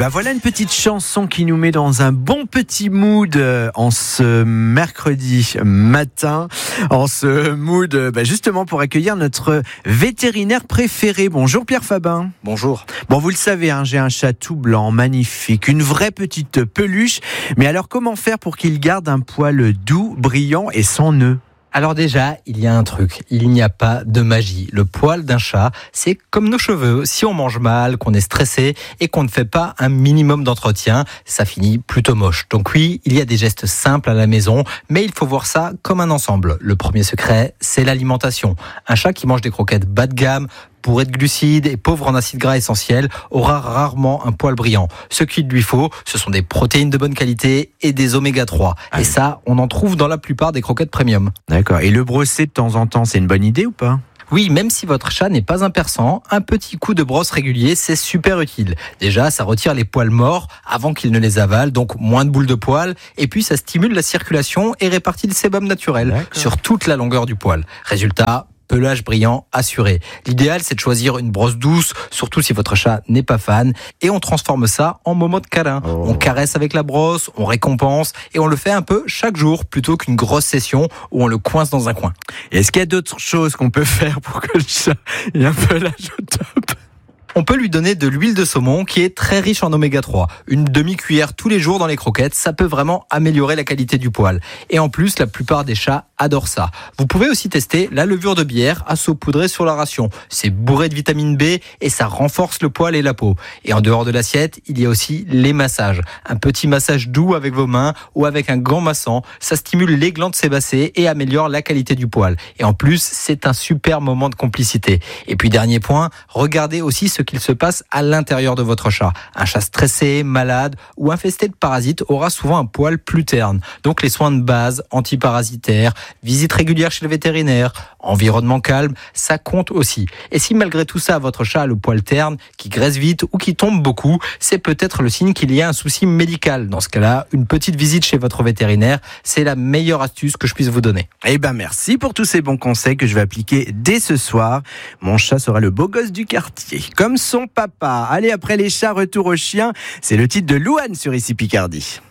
ben voilà une petite chanson qui nous met dans un bon petit mood en ce mercredi matin, en ce mood justement pour accueillir notre vétérinaire préféré. Bonjour Pierre Fabin. Bonjour. Bon, vous le savez, j'ai un chat tout blanc, magnifique, une vraie petite peluche. Mais alors comment faire pour qu'il garde un poil doux, brillant et sans nœuds ? Alors déjà, il y a un truc, il n'y a pas de magie. Le poil d'un chat, c'est comme nos cheveux. Si on mange mal, qu'on est stressé et qu'on ne fait pas un minimum d'entretien, ça finit plutôt moche. Donc oui, il y a des gestes simples à la maison, mais il faut voir ça comme un ensemble. Le premier secret, c'est l'alimentation. Un chat qui mange des croquettes bas de gamme, bourré de glucides et pauvre en acides gras essentiels, aura rarement un poil brillant. Ce qu'il lui faut, ce sont des protéines de bonne qualité et des oméga 3. Et ça, on en trouve dans la plupart des croquettes premium. D'accord. Et le brosser de temps en temps, c'est une bonne idée ou pas ? Oui, même si votre chat n'est pas un persan, un petit coup de brosse régulier, c'est super utile. Déjà, ça retire les poils morts avant qu'il ne les avale, donc moins de boules de poils. Et puis, ça stimule la circulation et répartit le sébum naturel sur toute la longueur du poil. Résultat, pelage brillant assuré. L'idéal, c'est de choisir une brosse douce, surtout si votre chat n'est pas fan, et on transforme ça en moment de câlin. On caresse avec la brosse, on récompense, et on le fait un peu chaque jour, plutôt qu'une grosse session où on le coince dans un coin. Et est-ce qu'il y a d'autres choses qu'on peut faire pour que le chat ait un pelage au top ? On peut lui donner de l'huile de saumon qui est très riche en oméga 3. Une demi-cuillère tous les jours dans les croquettes, ça peut vraiment améliorer la qualité du poil. Et en plus, la plupart des chats adorent ça. Vous pouvez aussi tester la levure de bière à saupoudrer sur la ration. C'est bourré de vitamine B et ça renforce le poil et la peau. Et en dehors de l'assiette, il y a aussi les massages. Un petit massage doux avec vos mains ou avec un gant massant, ça stimule les glandes sébacées et améliore la qualité du poil. Et en plus, c'est un super moment de complicité. Et puis dernier point, regardez aussi ce qu'il se passe à l'intérieur de votre chat. Un chat stressé, malade ou infesté de parasites aura souvent un poil plus terne. Donc les soins de base, antiparasitaires, visite régulière chez le vétérinaire, environnement calme, ça compte aussi. Et si malgré tout ça, votre chat a le poil terne, qui graisse vite ou qui tombe beaucoup, c'est peut-être le signe qu'il y a un souci médical. Dans ce cas-là, une petite visite chez votre vétérinaire, c'est la meilleure astuce que je puisse vous donner. Eh ben merci pour tous ces bons conseils que je vais appliquer dès ce soir. Mon chat sera le beau gosse du quartier, comme son papa. Allez, après les chats, retour aux chiens. C'est le titre de Louane sur Ici Picardie.